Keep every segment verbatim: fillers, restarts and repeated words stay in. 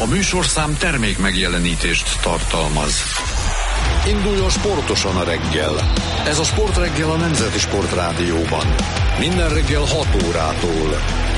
A műsorszám termék megjelenítést tartalmaz. Induljon sportosan a reggel. Ez a Sportreggel a Nemzeti Sportrádióban. Minden reggel hat órától.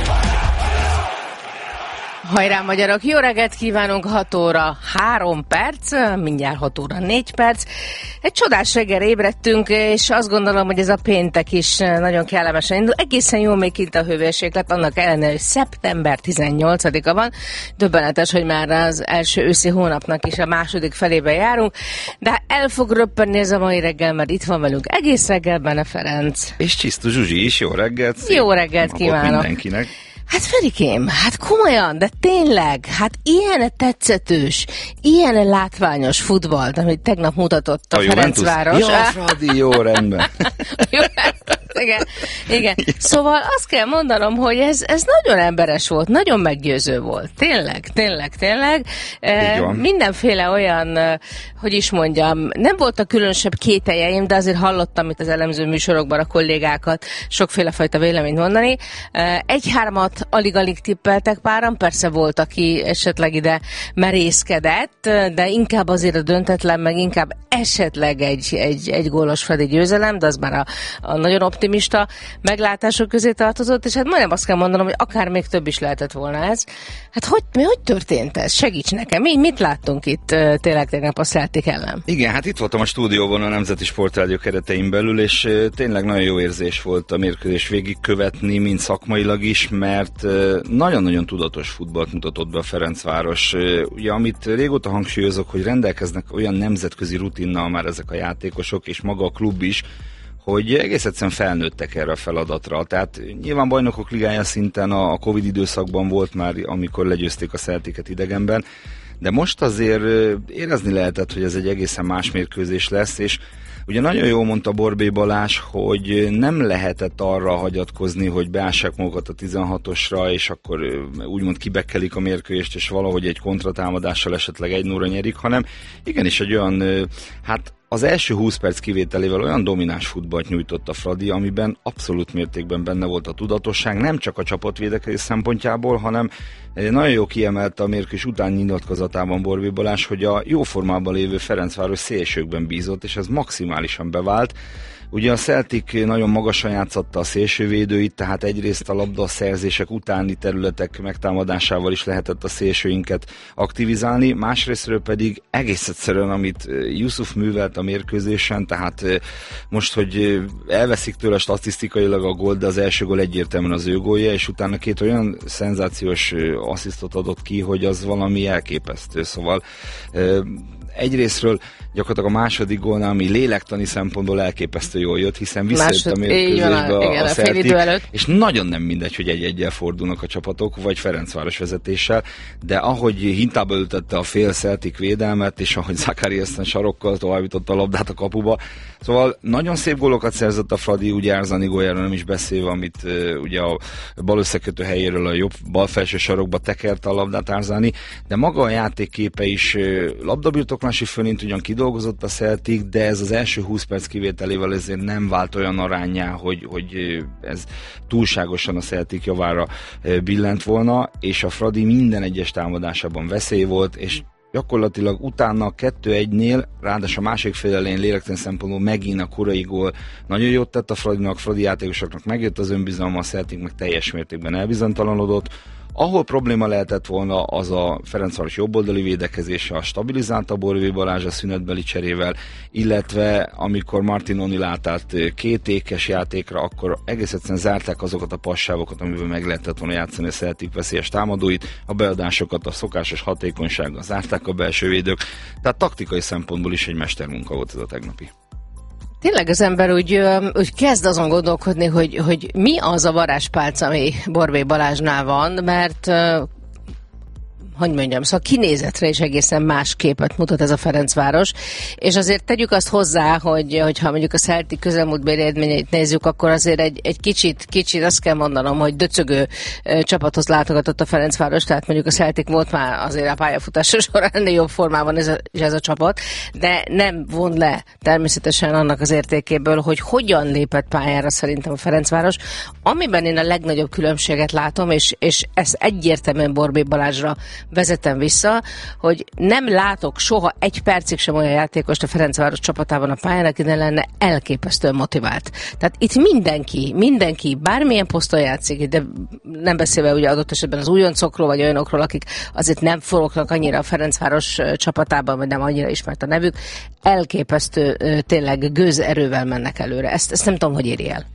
Hajrá magyarok! Jó reggelt kívánunk, hat óra három perc, mindjárt hat óra négy perc. Egy csodás reggel ébredtünk, és azt gondolom, hogy ez a péntek is nagyon kellemesen indul. Egészen jó még itt a hőmérséklet, annak ellenére, hogy szeptember tizennyolcadika van. Döbbenetes, hogy már az első őszi hónapnak is a második felébe járunk, de el fog röppenni ez a mai reggel, mert itt van velünk egész reggel Bene Ferenc. És Csisztu Zsuzsi is, jó reggelt! Szép jó reggelt kívánok! Mindenkinek! Hát Ferikém, hát komolyan, de tényleg, hát ilyen tetszetős, ilyen látványos futballt, amit tegnap mutatott a, a Ferencváros. Ja, Fradi, jó, rendben. Jó, igen, igen. Szóval azt kell mondanom, hogy ez, ez nagyon emberes volt, nagyon meggyőző volt. Tényleg, tényleg, tényleg. E, mindenféle olyan, hogy is mondjam, nem voltak különösebb kételjeim, de azért hallottam itt az elemző műsorokban a kollégákat sokféle fajta véleményt mondani. Egy-hármat alig-alig tippeltek páran, persze volt, aki esetleg ide merészkedett, de inkább azért a döntetlen, meg inkább esetleg egy, egy, egy gólos Fradi győzelem, de az már a, a nagyon optimista meglátások közé tartozott, és hát majdnem azt kell mondanom, hogy akár még több is lehetett volna ez. Hát hogy, mi, hogy történt ez? Segíts nekem. Mi, mit láttunk itt uh, tényleg tegnap a Celtic ellen? Igen, hát itt voltam a stúdióban a Nemzeti Sportrádió keretein belül, és uh, tényleg nagyon jó érzés volt a mérkőzés végigkövetni, mind szakmailag is, mert uh, nagyon-nagyon tudatos futballt mutatott be a Ferencváros. Uh, ugye, amit régóta hangsúlyozok, hogy rendelkeznek olyan nemzetközi rutinnal már ezek a játékosok, és maga a klub is, hogy egész egyszerűen felnőttek erre a feladatra. Tehát nyilván bajnokok ligája szinten a Covid időszakban volt már, amikor legyőzték a Celticet idegenben, de most azért érezni lehetett, hogy ez egy egészen más mérkőzés lesz, és ugye nagyon jól mondta Borbély Balázs, hogy nem lehetett arra hagyatkozni, hogy beássák magukat a tizenhatosra, és akkor úgymond kibekkelik a mérkőzést, és valahogy egy kontratámadással esetleg egy nulla nyerik, hanem igenis egy olyan, hát az első húsz perc kivételével olyan domináns futballt nyújtott a Fradi, amiben abszolút mértékben benne volt a tudatosság, nem csak a csapatvédekezés szempontjából, hanem nagyon jó kiemelte a mérkőzés után nyilatkozatában Borbély Balázs, hogy a jó formában lévő Ferencváros szélsőkben bízott, és ez maximálisan bevált. Ugye a Celtic nagyon magasan játszotta a szélsővédőit, tehát egyrészt a labda szerzések utáni területek megtámadásával is lehetett a szélsőinket aktivizálni, másrésztről pedig egész egyszerűen, amit Yusuf művelt a mérkőzésen, tehát most, hogy elveszik tőle statisztikailag a gól, de az első gól egyértelműen az ő gólja, és utána két olyan szenzációs asszisztot adott ki, hogy az valami elképesztő, szóval egyrésztről gyakorlatilag a második gólnál, ami lélektani szempontból elképesztő jól jött, hiszen visszajött a mérkőzésbe a, a Celtic, és nagyon nem mindegy, hogy egy-egyel fordulnak a csapatok, vagy Ferencváros vezetéssel, de ahogy hintába ültette a fél Celtic védelmet, és ahogy Zakariasen sarokkal továbbította a labdát a kapuba, szóval nagyon szép gólokat szerzett a Fradi, ugye Arzani góljáról nem is beszélve, amit uh, ugye a bal összekötő helyéről a jobb bal felső sarokba tekerte a labdát Arzani, de maga a játékképe is uh, labdabirtoklási fölint ugyan kidolgozott a Celtic, de ez az első húsz perc kivételével ezért nem vált olyan aránnyá, hogy, hogy ez túlságosan a Celtic javára billent volna, és a Fradi minden egyes támadásában veszély volt, és gyakorlatilag utána kettő egynél, ráadásul a másik fél elején lélektani szempontból megint a korai gól nagyon jót tett a Fradinak, Fradi játékosoknak megjött az önbizalma, a Celtic meg teljes mértékben elbizonytalanodott. Ahol probléma lehetett volna, az a Ferencváros jobboldali védekezése, a stabilizálta Borbély Balázs a szünetbeli cserével, illetve amikor Martin O'Neill átállt két ékes játékra, akkor egész egyszerűen zárták azokat a passávokat, amiben meg lehetett volna játszani a Celtic veszélyes támadóit, a beadásokat a szokásos hatékonysággal zárták a belső védők, tehát taktikai szempontból is egy mestermunka volt ez a tegnapi. Tényleg az ember úgy, úgy kezd azon gondolkodni, hogy, hogy mi az a varázspálca, ami Borbély Balázsnál van, mert hogy mondjam, szóval kinézetre is egészen más képet mutat ez a Ferencváros, és azért tegyük azt hozzá, hogy hogyha mondjuk a Celtic közelmúltbeli eredményeit nézzük, akkor azért egy, egy kicsit, kicsit azt kell mondanom, hogy döcögő csapathoz látogatott a Ferencváros, tehát mondjuk a Celtic volt már azért a pályafutása során ennél jobb formában ez a, ez a csapat, de nem von le természetesen annak az értékéből, hogy hogyan lépett pályára szerintem a Ferencváros, amiben én a legnagyobb különbséget látom, és, és ez egyértelműen Borbély Balázsra vezetem vissza, hogy nem látok soha egy percig sem olyan játékost a Ferencváros csapatában a pályán, aki ne lenne elképesztően motivált. Tehát itt mindenki, mindenki bármilyen poszton játszik, de nem beszélve ugye adott esetben az újoncokról, vagy olyanokról, akik azért nem forognak annyira a Ferencváros csapatában, vagy nem annyira ismert a nevük, elképesztő tényleg gőzerővel mennek előre. Ezt, ezt nem tudom, hogy éri el.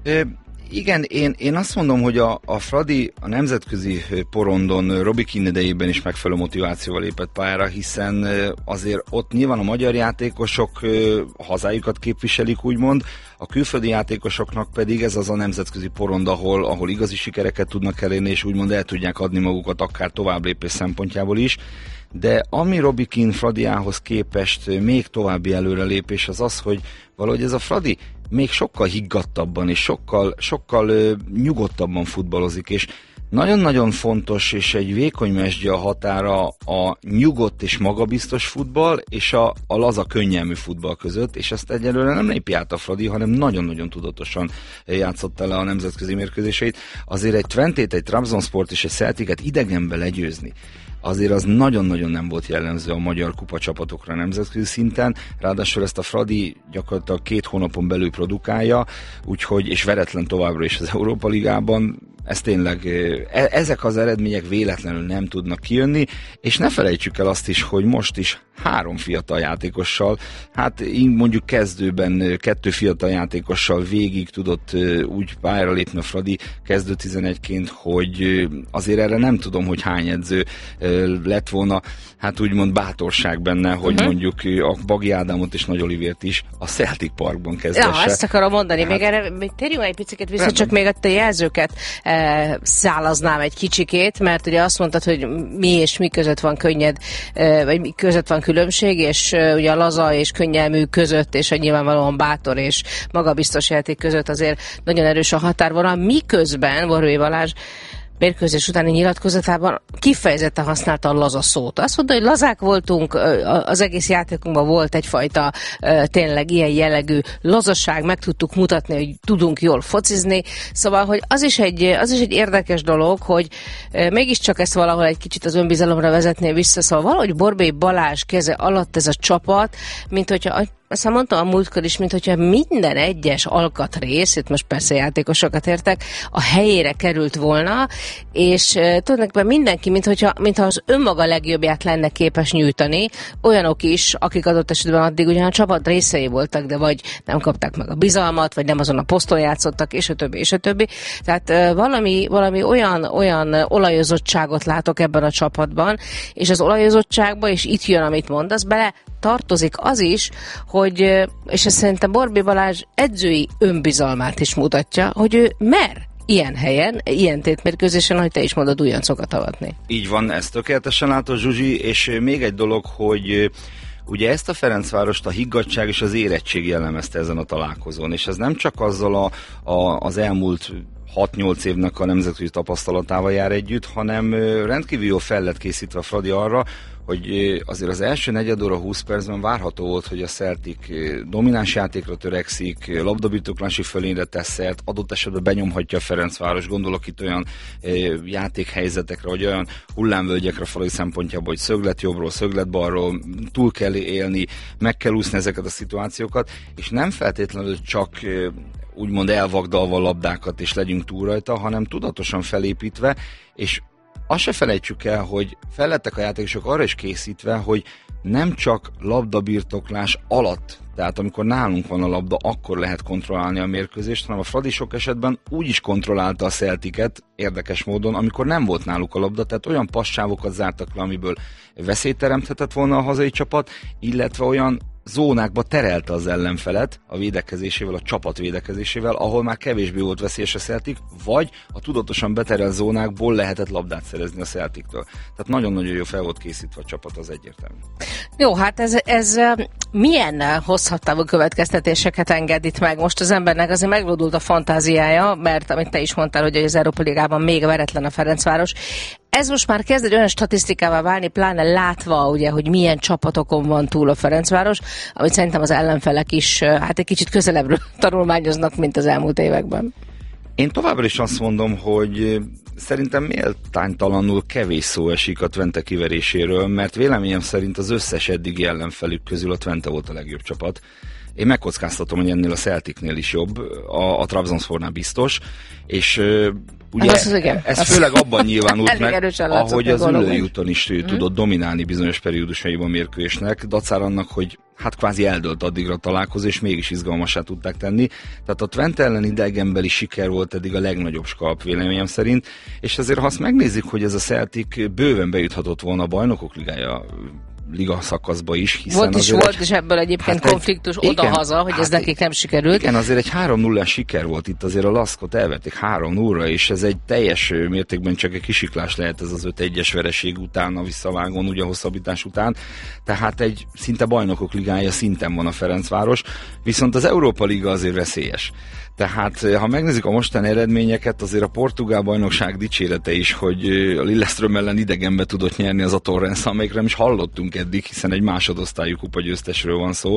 Igen, én, én azt mondom, hogy a, a Fradi a nemzetközi porondon Robbie Keane idejében is megfelelő motivációval lépett pályára, hiszen azért ott nyilván a magyar játékosok hazájukat képviselik, úgymond, a külföldi játékosoknak pedig ez az a nemzetközi porond, ahol, ahol igazi sikereket tudnak elérni, és úgymond el tudják adni magukat akár továbblépés szempontjából is. De ami Robbie Keane Fradiához képest még további előrelépés az az, hogy valahogy ez a Fradi még sokkal higgadtabban és sokkal, sokkal ö, nyugodtabban futballozik, és nagyon-nagyon fontos és egy vékony mesdje a határa a nyugodt és magabiztos futball és a, a laza könnyelmű futball között, és ezt egyelőre nem lépi át a Fradi, hanem nagyon-nagyon tudatosan játszotta le a nemzetközi mérkőzéseit. Azért egy Twentét, egy Trabzonsport és egy Celticet idegenbe legyőzni, azért az nagyon-nagyon nem volt jellemző a magyar kupa csapatokra nemzetközi szinten, ráadásul ezt a Fradi gyakorlatilag két hónapon belül produkálja, úgyhogy, és veretlen továbbra is az Európa Ligában, ez tényleg, e- ezek az eredmények véletlenül nem tudnak kijönni, és ne felejtsük el azt is, hogy most is három fiatal játékossal, hát mondjuk kezdőben kettő fiatal játékossal végig tudott úgy pályára lépni a Fradi kezdő tizenegyként, hogy azért erre nem tudom, hogy hány edző lett volna, hát úgymond bátorság benne, hogy uh-huh. mondjuk a Bagi Ádámot és Nagy Olivért is a Celtic Parkban kezdesse. Ja, ezt akarom mondani, hát, még erre még térjünk egy picit vissza, rendben. Csak még a jelzőket e, szálaznám egy kicsikét, mert ugye azt mondtad, hogy mi és mi között van könnyed, e, vagy mi között van különbség, és e, ugye a laza és könnyelmű között, és a nyilvánvalóan bátor és magabiztos játék között azért nagyon erős a határvonal, miközben Borbély Balázs mérkőzés utáni nyilatkozatában kifejezetten használta a laza szót. Azt mondta, hogy lazák voltunk, az egész játékunkban volt egyfajta tényleg ilyen jellegű lazaság, meg tudtuk mutatni, hogy tudunk jól focizni. Szóval, hogy az is egy, az is egy érdekes dolog, hogy mégiscsak ezt valahol egy kicsit az önbizalomra vezetné vissza. Szóval valahogy Borbély Balázs keze alatt ez a csapat, mint hogyha aztán mondtam a múltkor is, mint hogyha minden egyes alkatrész, itt most persze játékosokat értek, a helyére került volna, és uh, tulajdonképpen mindenki, mint hogyha, mintha az önmaga legjobbját lenne képes nyújtani, olyanok is, akik adott esetben addig ugyan a csapat részei voltak, de vagy nem kapták meg a bizalmat, vagy nem azon a poszton játszottak, és a többi, és a többi. Tehát uh, valami, valami olyan, olyan olajozottságot látok ebben a csapatban, és az olajozottságban, és itt jön, amit mondasz, bele tartozik az is, hogy, és ez szerintem Borbély Balázs edzői önbizalmát is mutatja, hogy ő mer ilyen helyen, ilyen tétmérkőzésen, ahogy te is mondod, újoncokat avatni. Így van, ez tökéletesen látod, Zsuzsi, és még egy dolog, hogy ugye ezt a Ferencvárost a higgadtság és az érettség jellemezte ezen a találkozón, és ez nem csak azzal a, a, az elmúlt hat-nyolc évnek a nemzetközi tapasztalatával jár együtt, hanem rendkívül jól fel lett készítve a Fradi arra, hogy azért az első negyed óra húsz percben várható volt, hogy a Celtic domináns játékra törekszik, labdabirtoklási fölényre tesz szert, adott esetben benyomhatja a Ferencváros, gondolok itt olyan játékhelyzetekre, vagy olyan hullámvölgyekre Fradi szempontjából, hogy szöglet jobbról, szöglet balról, túl kell élni, meg kell úszni ezeket a szituációkat, és nem feltétlenül csak úgymond elvagdalva labdákat, és legyünk túl rajta, hanem tudatosan felépítve, és azt se felejtsük el, hogy fellettek a játékosok arra is készítve, hogy nem csak labdabirtoklás alatt, tehát amikor nálunk van a labda, akkor lehet kontrollálni a mérkőzést, hanem a Fradi sok esetben úgy is kontrollálta a Celticet, érdekes módon, amikor nem volt náluk a labda, tehát olyan passávokat zártak le, amiből veszélyt teremthetett volna a hazai csapat, illetve olyan zónákba terelte az ellenfelet a védekezésével, a csapat védekezésével, ahol már kevésbé volt veszélyes a Celtic, vagy a tudatosan beterelt zónákból lehetett labdát szerezni a Celtictől. Tehát nagyon-nagyon jó fel volt készítve a csapat, az egyértelmű. Jó, hát ez, ez milyen hosszabb következtetéseket enged itt meg? Most az embernek azért meglódult a fantáziája, mert amit te is mondtál, hogy az Európa Ligában még veretlen a Ferencváros. Ez most már kezd egy olyan statisztikává válni, pláne látva, ugye, hogy milyen csapatokon van túl a Ferencváros, amit szerintem az ellenfelek is hát egy kicsit közelebbről tanulmányoznak, mint az elmúlt években. Én továbbra is azt mondom, hogy szerintem méltánytalanul kevés szó esik a Twente kiveréséről, mert véleményem szerint az összes eddigi ellenfelük közül a Twente volt a legjobb csapat. Én megkockáztatom, hogy ennél a Celticnél is jobb, a, a Trabzonspornál biztos, és uh, ugye az, igen, ez az főleg abban nyilvánult meg, ahogy az ülői úton is mm. tudott dominálni bizonyos periódusaiban mérkőzésnek, dacára annak, hogy hát kvázi eldölt addigra találkozó, és mégis izgalmassá tudták tenni. Tehát a Twente ellen idegenbeli siker volt eddig a legnagyobb skalp véleményem szerint, és azért ha azt megnézzük, hogy ez a Celtic bőven bejuthatott volna a Bajnokok Ligája liga szakaszba is, hiszen volt is volt, egy, és ebből egyébként hát konfliktus egy, oda-haza, igen, hogy hát ez nekik nem sikerült. Igen, azért egy három nullás siker volt itt, azért a Laskot elvették három nullra, és ez egy teljes mértékben csak egy kisiklás lehet ez az öt egyes vereség után, a visszavágón, ugye a hosszabbítás után. Tehát egy szinte Bajnokok Ligája szinten van a Ferencváros, viszont az Európa Liga azért veszélyes. Tehát, ha megnézzük a mostani eredményeket, azért a portugál bajnokság dicsérete is, hogy a Lillestrøm ellen idegenbe tudott nyerni az a Torrens, amelyikről nem is hallottunk eddig, hiszen egy másodosztályú kupagyőztesről van szó.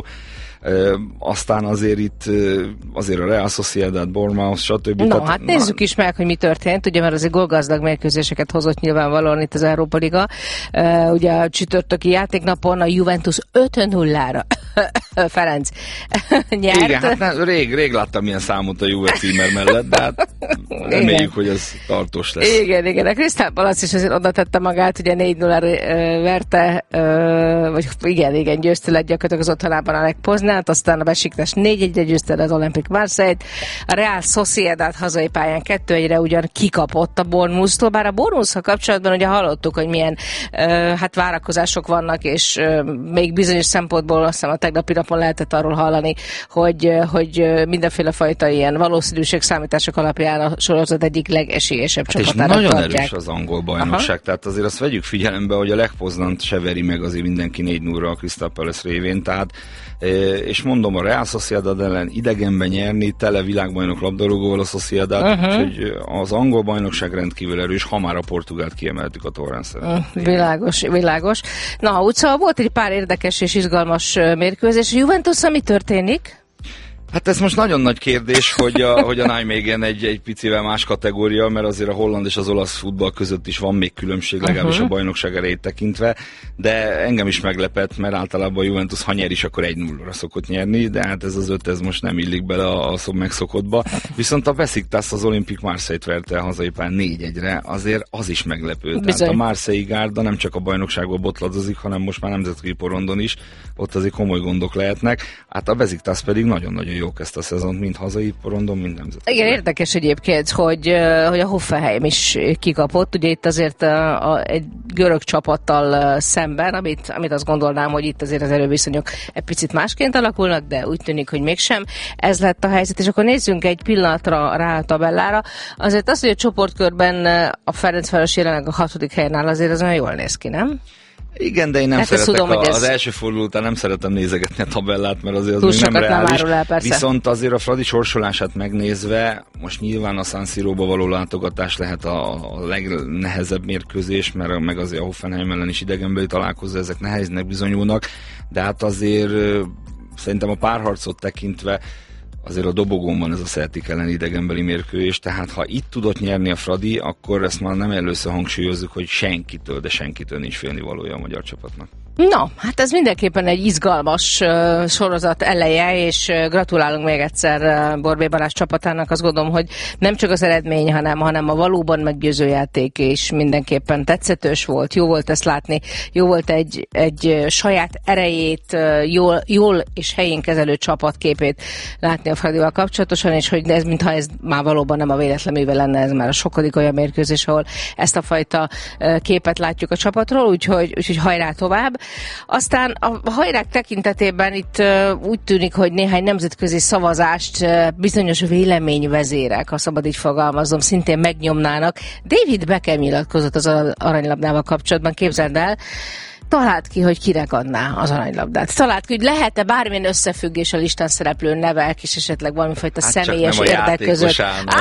E, aztán azért itt azért a Real Sociedad, Bournemouth, stb. No, tehát, hát nézzük na... is meg, hogy mi történt, ugye, mert azért gólgazdag mérkőzéseket hozott nyilvánvalóan itt az Európa Liga. E, ugye a csütörtöki játéknapon a Juventus öt nullára Ferenc nyert. Igen, hát nem, rég, rég láttam ilyen számot a Juve címer mellett, de hát reméljük, hogy ez tartós lesz. Igen, igen, a Crystal Palace is azért oda tette magát, ugye négy nullára verte, vagy igen, igen, győzte lett gyakorlatilag az otthonában a Legpoznát, aztán a Besiktas négy egyre győzte az Olympique Marseille-t, a Real Sociedad hazai pályán kettő egyre ugyan kikapott a Bournemouth-tól, bár a Bournemouth-szal kapcsolatban ugye hallottuk, hogy milyen hát várakozások vannak, és még bizonyos szempontból azt hiszem a tegnapi napon lehetett arról hallani, hogy, hogy mindenféle fajta ilyen valószínűség számítások alapján a sorozat egyik legesélyesebb hát csapatára nagyon tartják. Erős az angol bajnokság, aha, tehát azért azt vegyük figyelembe, hogy a Legpoznant se veri meg azért mindenki négy nullra a Crystal Palace révén, tehát és mondom, a Real Sociedad ellen idegenben nyerni, tele világbajnok labdarúgóval a Sociedad, uh-huh, úgyhogy az angol bajnokság rendkívül erős, ha már a portugált kiemeltük a Torrens-en. Uh, világos, világos. Na, úgy szóval volt egy pár érdekes és izgalmas mérkőzés. A Juventus-szal mi történik? Hát ez most nagyon nagy kérdés, hogy a, hogy a Nijmegen egy, egy picivel más kategória, mert azért a holland és az olasz futball között is van még különbség, legalábbis uh-huh, a bajnokság erejét tekintve, de engem is meglepett, mert általában a Juventus, ha nyer is, akkor egy nullra szokott nyerni, de hát ez az öt, ez most nem illik bele a, a szó megszokottba. Viszont a Besiktas az Olympique Marseille-t verte hazai pályán négy egyre, azért az is meglepő. Bizony. Tehát a Marseille gárda nem csak a bajnokságban botladozik, hanem most már nemzetközi porondon is, ott azért komoly gondok lehetnek. Hát a Besiktas pedig nagyon-nagyon jók ezt a szezont, mind hazai porondon, mind nemzetközi. Igen, érdekes egyébként, hogy, hogy a Hoffenheim is kikapott. Ugye itt azért a, a, egy görög csapattal szemben, amit, amit azt gondolnám, hogy itt azért az erőviszonyok egy picit másként alakulnak, de úgy tűnik, hogy mégsem. Ez lett a helyzet, és akkor nézzünk egy pillanatra rá a tabellára. Azért az, hogy a csoportkörben a Ferencváros jelenleg a hatodik helyen áll, azért az olyan jól néz ki, nem? Igen, de én nem hát szeretek tudom, a, ez... az első forduló után nem szeretem nézegetni a tabellát, mert azért az túl még nem reális. Nem el, viszont azért a Fradi sorsolását megnézve, most nyilván a San Siróba való látogatás lehet a, a legnehezebb mérkőzés, mert meg azért a Hoffenheim ellen is idegenbeli találkozó, ezek nehéznek bizonyulnak, de hát azért szerintem a párharcot tekintve azért a dobogón van ez a Celtic ellen idegenbeli mérkőzés, tehát ha itt tudott nyerni a Fradi, akkor ezt már nem először hangsúlyozzuk, hogy senkitől, de senkitől nincs félnivalója a magyar csapatnak. Na, hát ez mindenképpen egy izgalmas uh, sorozat eleje, és uh, gratulálunk még egyszer uh, Borbély Balázs csapatának. Azt gondolom, hogy nem csak az eredmény, hanem, hanem a valóban meggyőző játék is mindenképpen tetszetős volt. Jó volt ezt látni, jó volt egy, egy uh, saját erejét, uh, jól, jól és helyén kezelő csapatképét látni a Fradival kapcsolatosan, és hogy ez, mintha ez már valóban nem a véletlen műve lenne, ez már a sokadik olyan mérkőzés, ahol ezt a fajta uh, képet látjuk a csapatról, úgyhogy, úgyhogy hajrá tovább. Aztán a hajrák tekintetében itt uh, úgy tűnik, hogy néhány nemzetközi szavazást uh, bizonyos véleményvezérek, ha szabad így fogalmazom, szintén megnyomnának. David Beckham nyilatkozott az aranylabdával kapcsolatban, képzeld el, találd ki, hogy kinek adná az aranylabdát. Találd ki, hogy lehet-e bármilyen összefüggés a listán szereplő nevek, és esetleg valamifajta hát személyes érdek között.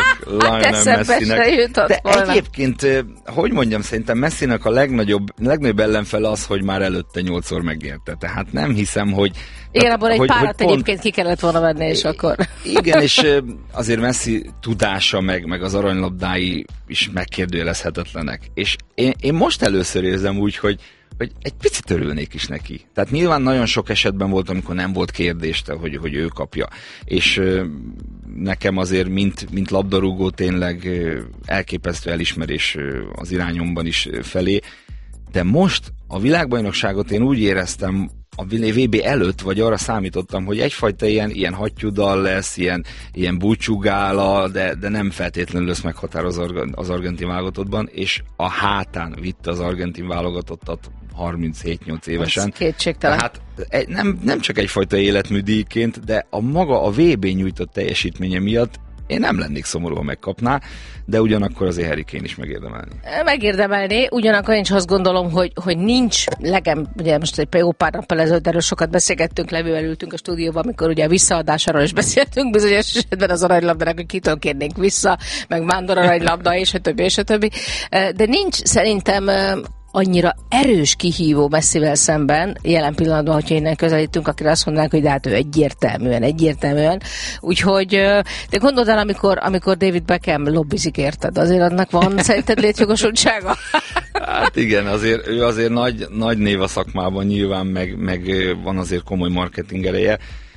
Hát eszembe se jutott De volna. Egyébként, hogy mondjam, szerintem Messinek a legnagyobb, legnagyobb ellenfele az, hogy már előtte nyolcszor megérte. Tehát nem hiszem, hogy... Igen, abban egy hogy, párat hogy pont, egyébként ki kellett volna venni, és akkor... Igen, és azért Messi tudása, meg, meg az aranylabdái is megkérdőjelezhetetlenek. És én, én most először érzem úgy, hogy hogy egy picit örülnék is neki. Tehát nyilván nagyon sok esetben volt, amikor nem volt kérdés, hogy, hogy ő kapja. És ö, nekem azért, mint, mint labdarúgó tényleg ö, elképesztő elismerés ö, az irányomban is ö, felé. De most a világbajnokságot én úgy éreztem a vé bé előtt, vagy arra számítottam, hogy egyfajta ilyen, ilyen hattyúdal lesz, ilyen, ilyen búcsúgála, de, de nem feltétlenül lesz meghatározó az argentin válogatottban, és a hátán vitte az argentin válogatottat harminchét-nyolc évesen. Ez kétségtelen. Tehát nem, nem csak egyfajta életműdíjként, de a maga a vé bé nyújtott teljesítménye miatt én nem lennék szomorú, ha megkapná, de ugyanakkor azért Harry Kane is megérdemelni. Megérdemelni, ugyanakkor én is azt gondolom, hogy, hogy nincs legem, ugye most egy jó pár nappal ezelőtt erről sokat beszélgettünk, Levővel ültünk a stúdióban, amikor ugye a visszaadásáról is beszéltünk, bizonyos esetben az aranylabdának, hogy kitől kérnénk vissza, meg Vándor aranylabda, és a többi, és a többi. De nincs szerintem annyira erős kihívó Messivel szemben, jelen pillanatban, hogyha innen közelítünk, akire azt mondanánk, hogy de hát ő egyértelműen, egyértelműen. Úgyhogy, de gondold el, amikor, amikor David Beckham lobbizik, érted? Azért annak van szerinted létjogosultsága? Hát igen, azért, ő azért nagy, nagy név a szakmában nyilván, meg, meg van azért komoly marketing ereje,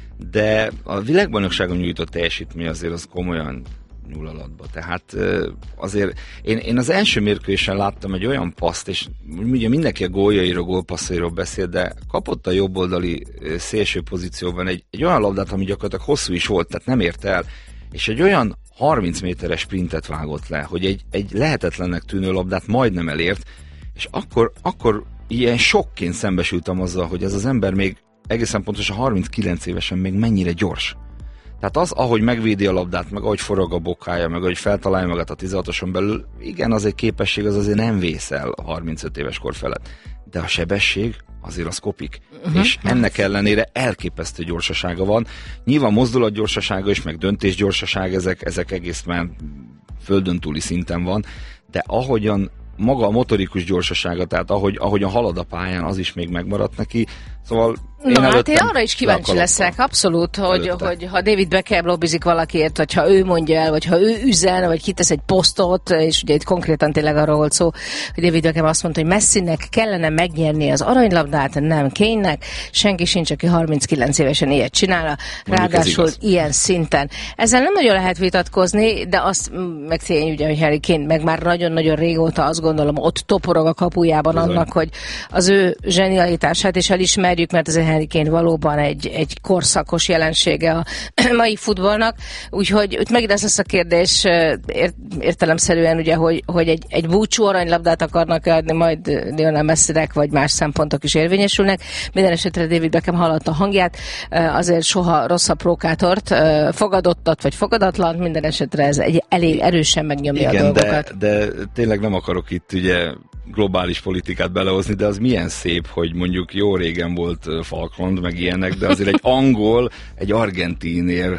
de a világbajnokságon nyújtott teljesítmény azért az komolyan nyúl alatba. Tehát azért én, én az első mérkőzésen láttam egy olyan paszt, és ugye mindenki a góljairól, gólpasszairól beszél, de kapott a jobboldali szélső pozícióban egy, egy olyan labdát, ami gyakorlatilag hosszú is volt, tehát nem ért el, és egy olyan harminc méteres sprintet vágott le, hogy egy, egy lehetetlennek tűnő labdát majdnem elért, és akkor, akkor ilyen sokként szembesültem azzal, hogy ez az ember még egészen pontosan harminckilenc évesen még mennyire gyors. Tehát az, ahogy megvédi a labdát, meg ahogy forog a bokája, meg ahogy feltalálja magát a tizenhatoson belül, igen, az egy képesség, az azért nem vész el a harmincöt éves kor felett. De a sebesség azért az kopik. Uh-huh. És ennek ellenére elképesztő gyorsasága van. Nyilván mozdulatgyorsasága is, meg döntésgyorsaság, ezek, ezek egész már földön túli szinten van, de ahogyan maga a motorikus gyorsasága, tehát ahogy, ahogyan halad a pályán, az is még megmaradt neki. Szóval én Na hát én arra is kíváncsi leszek, abszolút, hogy, hogy ha David Beckham lobbizik valakiért, vagy ha ő mondja el, vagy ha ő üzen, vagy kitesz egy posztot, és ugye itt konkrétan tényleg arról volt szó, hogy David Beckham azt mondta, hogy Messinek kellene megnyerni az aranylabdát, nem Kane-nek, senki sincs, aki harminckilenc évesen ilyet csinálna, ráadásul ilyen szinten. Ezzel nem nagyon lehet vitatkozni, de azt meg tény, ugye, hogy Harry Kane meg már nagyon-nagyon régóta azt gondolom, ott toporog a kapujában Bizony. annak, hogy az ő zsenialitását is elismerjük, mert ez Harry Kane valóban egy, egy korszakos jelensége a mai futballnak, úgyhogy itt megint az lesz a kérdés ért, értelemszerűen, ugye, hogy, hogy egy, egy búcsú aranylabdát akarnak adni majd Lionel Messinek, vagy más szempontok is érvényesülnek. Minden esetre David Beckham hallotta a hangját, azért soha rosszabb prókátort, fogadottat vagy fogadatlan, minden esetre ez egy elég erősen megnyomja Igen, a dolgokat. De, de tényleg nem akarok itt ugye globális politikát belehozni, de az milyen szép, hogy mondjuk jó régen volt Falkland, meg ilyenek, de azért egy angol, egy argentínér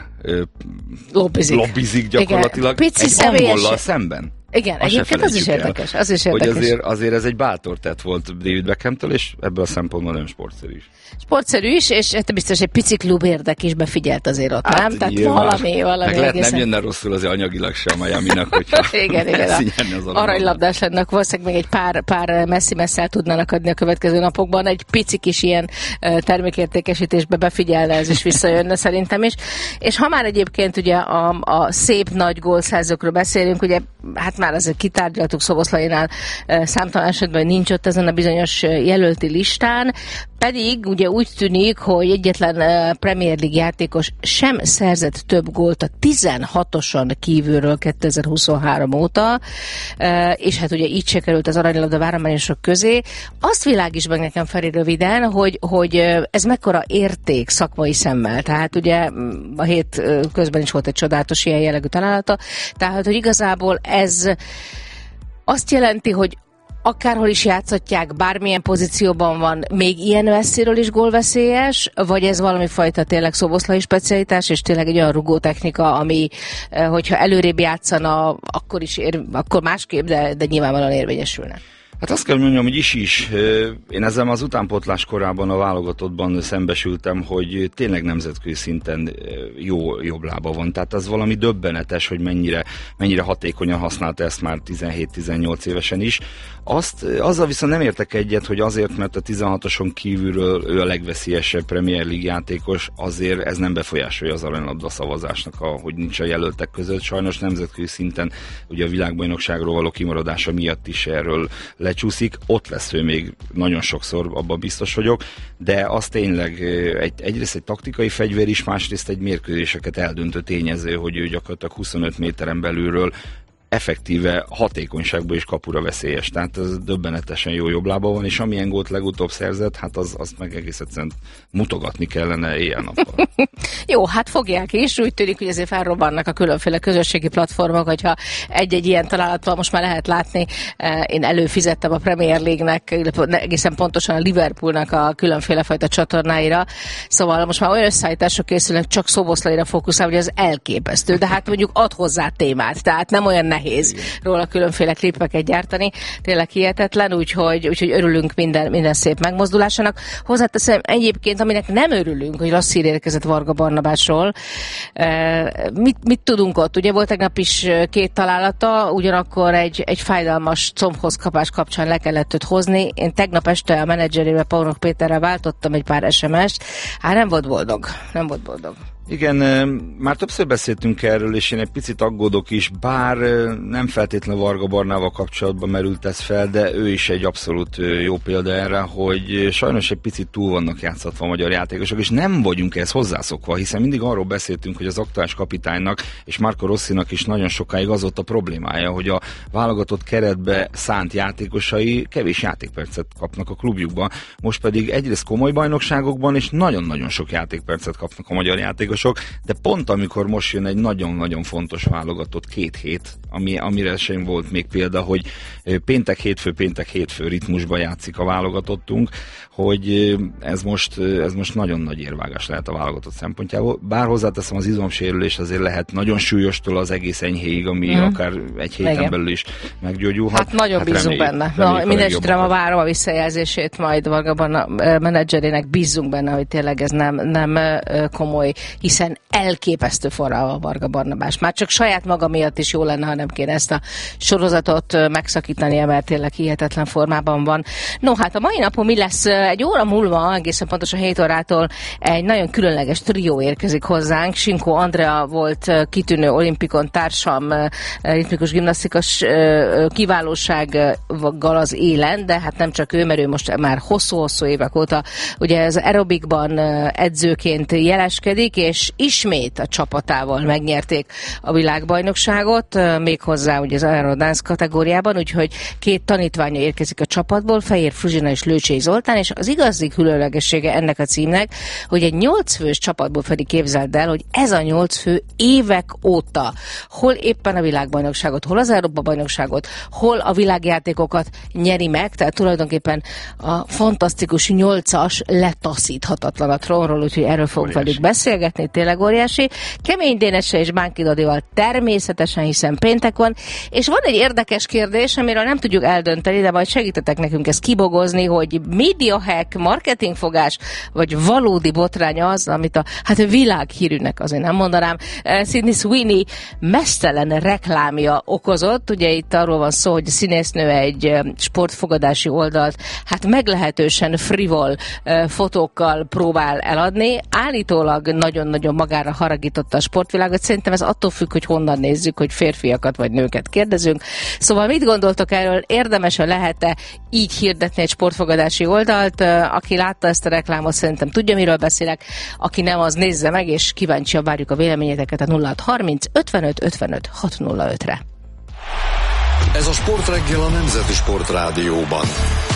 lobbizik. lobbizik gyakorlatilag Igen, egy személyes... angollal szemben. Igen, Azt egyébként az is érdekes. Az is érdekes. Hogy azért, azért ez egy bátor tett volt David Beckhamtől, és ebből a szempontból nagyon sportszerű is. Sportszerű is, és hát biztos egy pici klub érdek is befigyelt azért ott, hát, nem? Tehát nyilván. valami, valami Meg lehet, egészen... nem jönne rosszul azért anyagilag sem a Miaminak, hogyha igen, igen, aranylabdás lennek, valószínűleg még egy pár, pár messzi-messzel tudnának adni a következő napokban, egy pici kis ilyen termékértékesítésbe befigyelne, ez is visszajönne szerintem is. És ha már egyébként ugye a, a szép nagy gólszerzőkről beszélünk, ugye hát már azért kitárgyaltuk Szoboszlainál számtalan esetben, hogy nincs ott ezen a bizonyos jelölti listán, pedig ugye úgy tűnik, hogy egyetlen Premier League játékos sem szerzett több gólt a tizenhatoson kívülről kétezer-huszonhárom óta, és hát ugye így se került az aranylabda várományosok közé. Azt világíts meg nekem, Feri, röviden, hogy, hogy ez mekkora érték szakmai szemmel. Tehát ugye a hét közben is volt egy csodálatos ilyen jellegű találata, tehát hogy igazából ez azt jelenti, hogy akárhol is játszatják, bármilyen pozícióban van, még ilyen messziről is gólveszélyes, vagy ez valami fajta tényleg szoboszlai specialitás, és tényleg egy olyan rugótechnika, ami, hogyha előrébb játszana, akkor is ér, akkor másképp, de, de nyilvánvalóan érvényesülne. Hát azt kell mondjam, hogy is is. Én ezzel az utánpótlás korában a válogatottban szembesültem, hogy tényleg nemzetközi szinten jó, jobb lába van. Tehát az valami döbbenetes, hogy mennyire, mennyire hatékonyan használta ezt már tizenhét-tizennyolc évesen is. Azt, azzal viszont nem értek egyet, hogy azért, mert a tizenhatoson kívülről ő a legveszélyesebb Premier League játékos, azért ez nem befolyásolja az aranylabda szavazásnak, hogy nincs a jelöltek között. Sajnos nemzetközi szinten ugye a világbajnokságról való kimaradása miatt is erről lecsúszik, ott lesz ő még nagyon sokszor, abban biztos vagyok, de az tényleg egy, egyrészt egy taktikai fegyver is, másrészt egy mérkőzéseket eldöntő tényező, hogy ő gyakorlatilag huszonöt méteren belülről effektíve hatékonyságban is kapura veszélyes. Tehát ez döbbenetesen jó jobblába van, és amilyen gólt legutóbb szerzett, hát az, azt meg egész egyszerűen mutogatni kellene éjjel-nappal. Jó, hát fogják is. Úgy tűnik, hogy azért felrobbannak a különféle közösségi platformok, hogyha egy-egy ilyen találattal most már lehet látni. Én előfizettem a Premier League-nek, egészen pontosan a Liverpoolnak a különféle fajta csatornáira. Szóval most már olyan összeállítások készülnek, csak szoboszlaira fókuszál, hogy az elképesztő, de hát mondjuk ad hozzá témát, tehát nem olyan nehéz róla különféle klipeket gyártani. Tényleg hihetetlen, úgyhogy, úgyhogy örülünk minden, minden szép megmozdulásának. Hozzáteszem egyébként, aminek nem örülünk, hogy rossz hír érkezett Varga Barnabásról. E, mit, mit tudunk ott? Ugye volt tegnap is két találata, ugyanakkor egy, egy fájdalmas combhoz kapás kapcsán le kellett őt hozni. Én tegnap este a menedzserével, Paunok Péterrel váltottam egy pár es em est. Hát nem volt boldog. Nem volt boldog. Igen, már többször beszéltünk erről, és én egy picit aggódok is, bár nem feltétlenül Varga Barnával kapcsolatban merült ez fel, de ő is egy abszolút jó példa erre, hogy sajnos egy picit túl vannak játszatva a magyar játékosok, és nem vagyunk ehhez hozzászokva, hiszen mindig arról beszéltünk, hogy az aktuális kapitánynak és Marco Rossinak is nagyon sokáig az ott a problémája, hogy a válogatott keretbe szánt játékosai kevés játékpercet kapnak a klubjukban, most pedig egyrészt komoly bajnokságokban, és nagyon-nagyon sok játékpercet kapnak a magyar játékosok, de pont amikor most jön egy nagyon-nagyon fontos válogatott két hét, ami, amire sem volt még példa, hogy péntek-hétfő, péntek-hétfő ritmusban játszik a válogatottunk, hogy ez most, ez most nagyon nagy érvágás lehet a válogatott szempontjából. Bár hozzáteszem, az izomsérülés azért lehet nagyon súlyostól az egész enyhéig, ami mm. akár egy héten Igen. belül is meggyógyulhat. Hát nagyon hát bízunk reméljük, benne. Na, mindenesetre ma várom a visszajelzését, majd Varga a menedzserének bízzunk benne, hogy tényleg ez nem, nem komoly, hiszen elképesztő forrá a Varga Barnabás. Már csak saját maga miatt is jó lenne, ha nem kéne ezt a sorozatot megszakítani, mert tényleg hihetetlen formában van. No, hát a mai napon mi lesz? Egy óra múlva, egészen pontosan hét órától egy nagyon különleges trió érkezik hozzánk. Sinkó Andrea volt kitűnő olimpikon társam, ritmikus gimnasztikas kiválósággal az élen, de hát nem csak ő, mert ő most már hosszú-hosszú évek óta ugye az aerobikban edzőként jeleskedik, és ismét a csapatával megnyerték a világbajnokságot, méghozzá ugye az aerodance kategóriában, úgyhogy két tanítványa érkezik a csapatból, Fehér Fruzsina és Lőcsei Zoltán, és az igazi különlegessége ennek a címnek, hogy egy nyolc fős csapatból pedig képzeld el, hogy ez a nyolc fő évek óta hol éppen a világbajnokságot, hol az Európa-bajnokságot, hol a világjátékokat nyeri meg, tehát tulajdonképpen a fantasztikus nyolcas letaszíthatatlan a trónról, úgyhogy erről fogunk óriási. velük beszélgetni, tényleg óriási. Kemény Dénessel és Bánki Dodival természetesen, hiszen péntek van, és van egy érdekes kérdés, amiről nem tudjuk eldönteni, de majd segítetek nekünk ezt kibogozni, hogy media hack, marketingfogás, vagy valódi botrány az, amit a hát a világhírűnek azért nem mondanám, Sydney Sweeney mesztelen reklámja okozott. Ugye itt arról van szó, hogy a színésznő egy sportfogadási oldalt hát meglehetősen frivol fotókkal próbál eladni. Állítólag nagyon-nagyon magára haragította a sportvilágot. Szerintem ez attól függ, hogy honnan nézzük, hogy férfiakat vagy nőket kérdezünk. Szóval mit gondoltok erről? Érdemes-e, lehet-e így hirdetni egy sportfogadási oldalt? Aki látta ezt a reklámot, szerintem tudja, miről beszélek. Aki nem, az nézze meg, és kíváncsian várjuk a véleményeteket a nulla hat harminc ötvenöt ötvenöt hatszázötre. Ez a Sportreggel a Nemzeti Sport Rádióban.